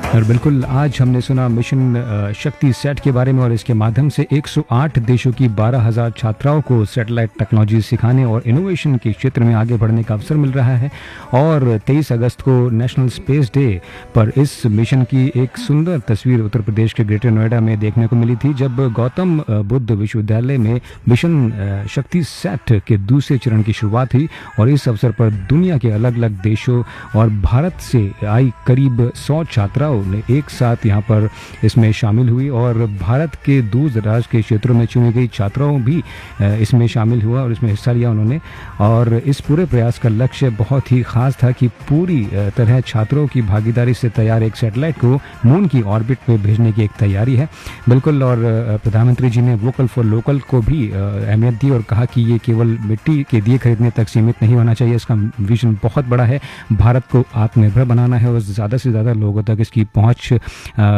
और बिल्कुल आज हमने सुना मिशन शक्ति सेट के बारे में और इसके माध्यम से 108 देशों की 12,000 छात्राओं को सैटेलाइट टेक्नोलॉजी सिखाने और इनोवेशन के क्षेत्र में आगे बढ़ने का अवसर मिल रहा है। और 23 अगस्त को नेशनल स्पेस डे पर इस मिशन की एक सुंदर तस्वीर उत्तर प्रदेश के ग्रेटर नोएडा में देखने को मिली थी, जब गौतम बुद्ध विश्वविद्यालय में मिशन शक्ति सेट के दूसरे चरण की शुरुआत हुई। और इस अवसर पर दुनिया के अलग अलग देशों और भारत से आई करीब 100 छात्राओं ने एक साथ यहाँ पर इसमें शामिल हुई और भारत के दूर दराज के क्षेत्रों में चुनी गई छात्राओं भी इसमें शामिल हुआ और इसमें हिस्सा लिया उन्होंने। और इस पूरे प्रयास का लक्ष्य बहुत ही खास था कि पूरी तरह छात्रों की भागीदारी से तैयार एक सैटेलाइट को मून की ऑर्बिट पे भेजने की एक तैयारी है। बिल्कुल। और प्रधानमंत्री जी ने वोकल फॉर लोकल को भी अहमियत दी और कहा कि ये केवल मिट्टी के दिए खरीदने तक सीमित नहीं होना चाहिए, इसका विजन बहुत बड़ा है। भारत को आत्मनिर्भर बनाना है और ज़्यादा से ज़्यादा लोगों तक इसकी पहुंच